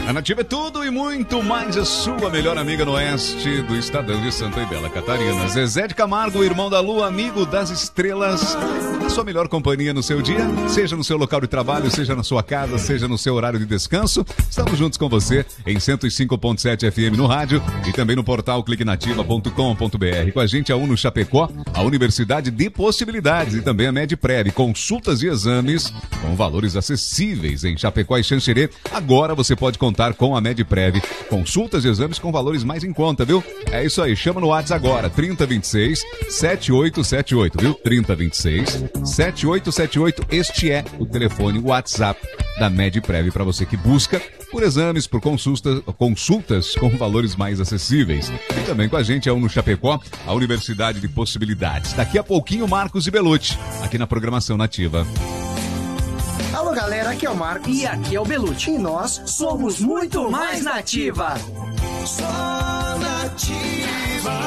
A Nativa é tudo e muito mais a sua melhor amiga no oeste do estadão de Santa e Bela Catarina. Zezé de Camargo, irmão da lua, amigo das estrelas. A sua melhor companhia no seu dia, seja no seu local de trabalho, seja na sua casa, seja no seu horário de descanso. Estamos juntos com você em 105.7 FM no rádio e também no portal cliquenativa.com.br. Com a gente a UNO Chapecó, a Universidade de Possibilidades e também a Medprev. Consultas e exames com valores acessíveis em Chapecó e Xanxerê. Agora você pode contar com a Medprev. Consultas e exames com valores mais em conta, viu? É isso aí, chama no WhatsApp agora, 3026-7878, viu? 3026-7878, este é o telefone WhatsApp da Medprev para você que busca por exames, por consultas com valores mais acessíveis. E também com a gente é no Chapecó, a Universidade de Possibilidades. Daqui a pouquinho, Marcos e Belucci, aqui na programação Nativa. Alô galera, aqui é o Marcos e aqui é o Belucci. E nós somos muito mais Nativa. Só Nativa.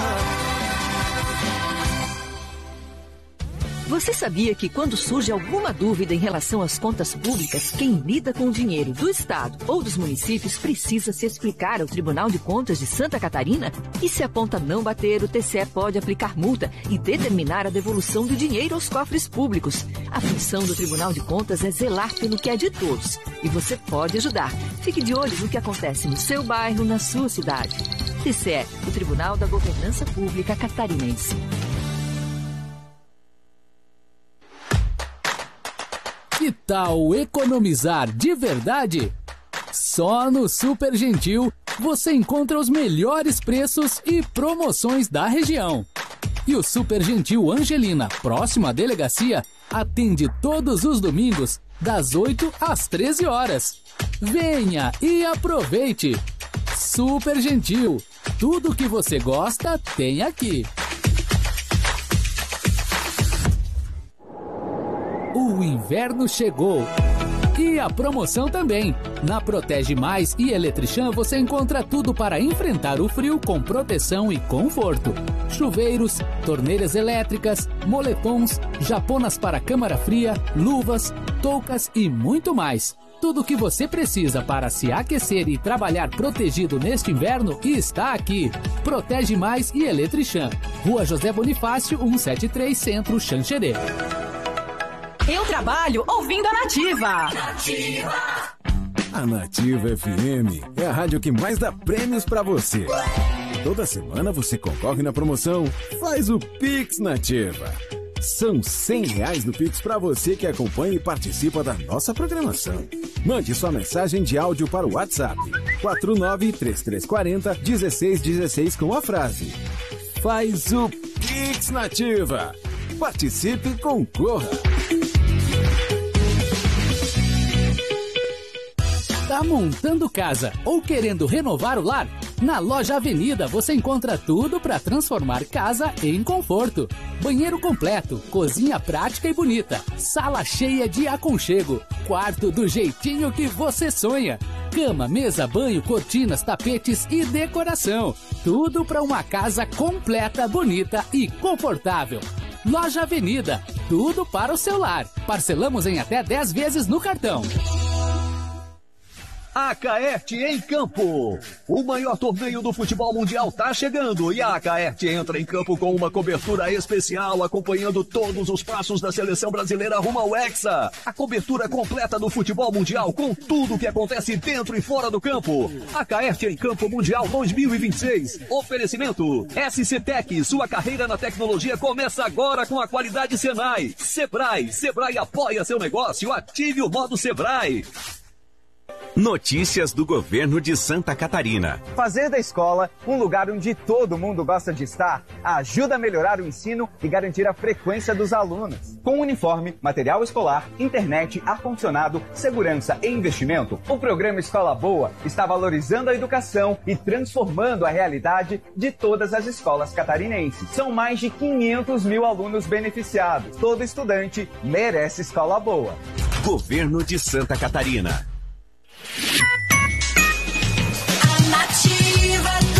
Você sabia que quando surge alguma dúvida em relação às contas públicas, quem lida com o dinheiro do Estado ou dos municípios precisa se explicar ao Tribunal de Contas de Santa Catarina? E se a conta não bater, o TCE pode aplicar multa e determinar a devolução do dinheiro aos cofres públicos. A função do Tribunal de Contas é zelar pelo que é de todos. E você pode ajudar. Fique de olho no que acontece no seu bairro, na sua cidade. TCE, o Tribunal da Governança Pública Catarinense. Que tal economizar de verdade? Só no Super Gentil você encontra os melhores preços e promoções da região. E o Super Gentil Angelina, próximo à delegacia, atende todos os domingos, das 8 às 13 horas. Venha e aproveite! Super Gentil, tudo que você gosta tem aqui. O inverno chegou. E a promoção também. Na Protege Mais e Eletrichan você encontra tudo para enfrentar o frio com proteção e conforto. Chuveiros, torneiras elétricas, moletons, japonas para câmara fria, luvas, toucas e muito mais. Tudo o que você precisa para se aquecer e trabalhar protegido neste inverno está aqui. Protege Mais e Eletrichan. Rua José Bonifácio, 173, Centro, Xanxerê. Eu trabalho ouvindo a Nativa. Nativa. A Nativa FM é a rádio que mais dá prêmios pra você. Toda semana você concorre na promoção Faz o Pix Nativa. São R$100 no Pix pra você que acompanha e participa da nossa programação. Mande sua mensagem de áudio para o WhatsApp 493340-1616 com a frase Faz o Pix Nativa. Participe e concorra. Tá montando casa ou querendo renovar o lar? Na Loja Avenida você encontra tudo para transformar casa em conforto. Banheiro completo, cozinha prática e bonita, sala cheia de aconchego, quarto do jeitinho que você sonha. Cama, mesa, banho, cortinas, tapetes e decoração. Tudo para uma casa completa, bonita e confortável. Loja Avenida, tudo para o seu lar. Parcelamos em até 10 vezes no cartão. Acaerte em campo. O maior torneio do futebol mundial tá chegando e a Acaerte entra em campo com uma cobertura especial acompanhando todos os passos da seleção brasileira rumo ao Hexa. A cobertura completa do futebol mundial com tudo que acontece dentro e fora do campo. Acaerte em Campo Mundial 2026. Oferecimento SCTech, sua carreira na tecnologia começa agora com a qualidade Senai. Sebrae apoia seu negócio, ative o modo Sebrae. Notícias do governo de Santa Catarina. Fazer da escola um lugar onde todo mundo gosta de estar ajuda a melhorar o ensino e garantir a frequência dos alunos. Com uniforme, material escolar, internet, ar-condicionado, segurança e investimento, o programa Escola Boa está valorizando a educação e transformando a realidade de todas as escolas catarinenses. São mais de 500 mil alunos beneficiados. Todo estudante merece escola boa. Governo de Santa Catarina.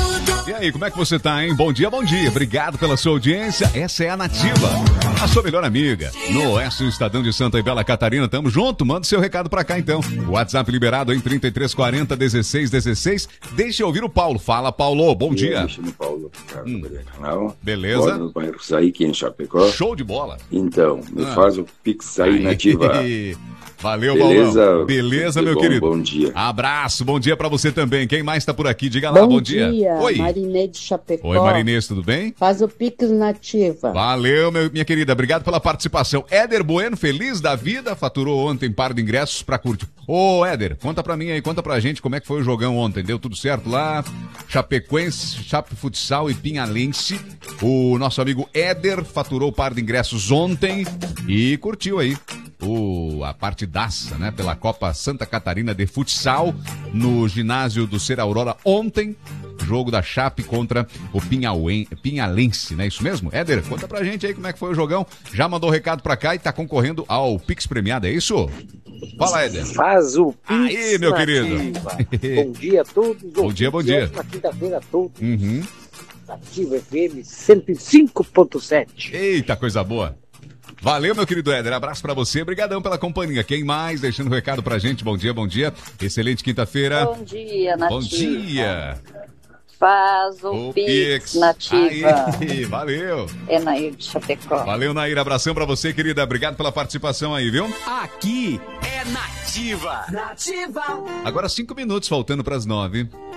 E aí, como é que você tá, hein? Bom dia, bom dia. Obrigado pela sua audiência. Essa é a Nativa, a sua melhor amiga. No Oeste do Estadão de Santa e Bela Catarina, tamo junto. Manda seu recado pra cá, então. O WhatsApp liberado em 3340-1616. Deixa eu ouvir o Paulo. Fala, Paulo. Bom dia. Deixa no Paulo. Beleza. Bora no bairro Saíque, em Chapecó. Show de bola. então, me faz o Pix aí, Nativa. Valeu, Beleza, Paulão. Beleza, meu querido. Bom dia. Abraço, bom dia pra você também. Quem mais tá por aqui? Diga lá, bom dia. Oi. Marinê de Chapecó. Oi, Marinês, tudo bem? Faz o Pix Nativa. Valeu, minha querida. Obrigado pela participação. Éder Bueno, feliz da vida, faturou ontem par de ingressos pra curtir. Ô, Éder, conta pra mim aí, conta pra gente como é que foi o jogão ontem. Deu tudo certo lá? Chapecoense, Chape Futsal e Pinhalense. O nosso amigo Éder faturou par de ingressos ontem e curtiu aí a partidaça, né, pela Copa Santa Catarina de Futsal no ginásio do Ser Aurora ontem, jogo da Chape contra o Pinhalense, né, isso mesmo? Éder, conta pra gente aí como é que foi o jogão, já mandou recado pra cá e tá concorrendo ao Pix premiado, é isso? Fala, Éder. Faz o Pix. Aí, meu querido. Bom dia a todos. Bom dia, bom dia. Na quinta-feira a todos. Uhum. Nativa FM 105.7. Eita, coisa boa. Valeu, meu querido Éder. Abraço pra você. Obrigadão pela companhia. Quem mais? Deixando um recado pra gente. Bom dia, bom dia. Excelente quinta-feira. Bom dia, Nativa. Bom dia. Faz o Pix, Nativa. Aí, valeu. É Nair de Chapecó. Valeu, Nair. Abração pra você, querida. Obrigado pela participação aí, viu? Aqui é Nativa. Nativa. Agora 5 minutos faltando pras 9.